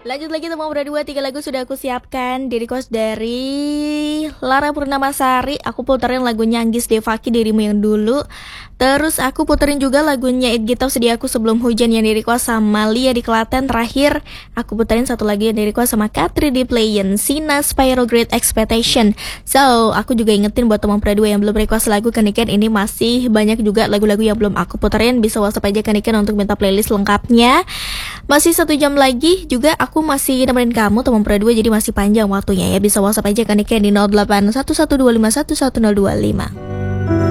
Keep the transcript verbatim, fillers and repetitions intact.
Lanjut lagi teman berdua, tiga lagu sudah aku siapkan. Di request dari Lara Purnamasari, aku puterin lagunya Anggis Devaki Dirimu Yang Dulu. Terus aku puterin juga lagunya It Gitu Sedia Aku Sebelum Hujan yang di request sama Lia di Klaten. Terakhir aku puterin satu lagi yang di request sama Katri di Playen, Sina Spyro Great Expectation. So aku juga ingetin buat teman berdua yang belum request lagu ke Niken, ini masih banyak juga lagu-lagu yang belum aku puterin. Bisa WhatsApp aja ke Niken untuk minta playlist lengkapnya. Masih satu jam lagi juga aku masih nemenin kamu teman berdua, jadi masih panjang waktunya ya. Bisa WhatsApp aja ke Niken di nol delapan satu satu dua lima satu satu nol dua lima.